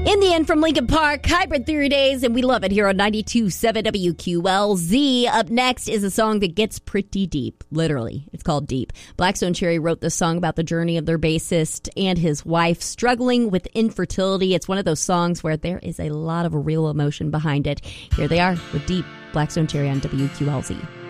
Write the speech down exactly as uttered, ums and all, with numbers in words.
In the End from Lincoln Park, Hybrid Theory Days, and we love it here on ninety-two point seven W Q L Z. Up next is a song that gets pretty deep, literally. It's called Deep. Black Stone Cherry wrote this song about the journey of their bassist and his wife struggling with infertility. It's one of those songs where there is a lot of real emotion behind it. Here they are with Deep, Black Stone Cherry on W Q L Z.